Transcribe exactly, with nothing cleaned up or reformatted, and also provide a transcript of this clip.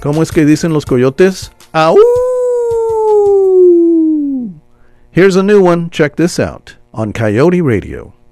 ¿Cómo es que dicen los coyotes? ¡Au! Here's a new one. Check this out on Coyote Radio.